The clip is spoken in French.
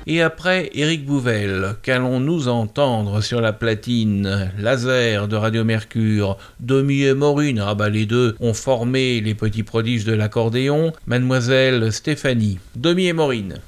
Et après Éric Bouvel, qu'allons-nous entendre sur la platine? Laser de Radio Mercure, Domi et Maureen, les deux ont formé les petits prodiges de l'accordéon, Mademoiselle Stéphanie. Domi et Maureen.